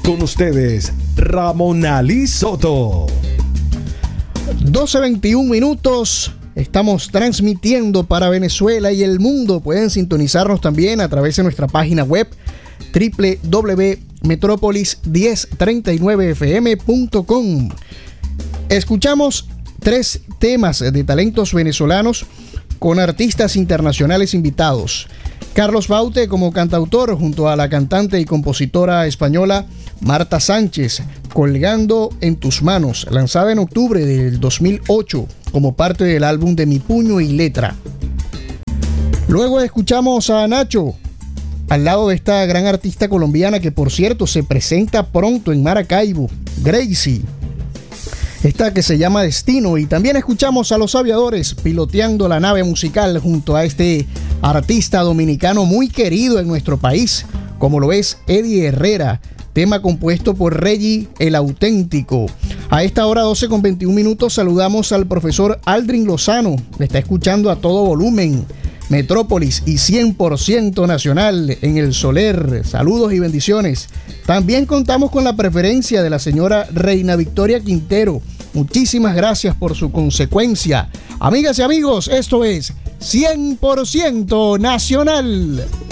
Con ustedes, Ramón Ali Soto. 12:21 minutos. Estamos transmitiendo para Venezuela y el mundo. Pueden sintonizarnos también a través de nuestra página web www.metropolis1039fm.com. Escuchamos 3 temas de talentos venezolanos con artistas internacionales invitados. Carlos Baute como cantautor junto a la cantante y compositora española Marta Sánchez, Colgando en tus manos, lanzada en octubre del 2008 como parte del álbum de Mi Puño y Letra. Luego escuchamos a Nacho, al lado de esta gran artista colombiana que por cierto se presenta pronto en Maracaibo, Gracie. Esta que se llama Destino. Y también escuchamos a Los Aviadores piloteando la nave musical junto a este artista dominicano muy querido en nuestro país, como lo es Eddie Herrera, tema compuesto por Reggie el Auténtico. A esta hora 12:21 minutos saludamos al profesor Aldrin Lozano, le está escuchando a todo volumen, Metrópolis y 100% nacional en el Soler. Saludos y bendiciones. También contamos con la preferencia de la señora Reina Victoria Quintero. Muchísimas gracias por su consecuencia. Amigas y amigos, esto es 100% nacional.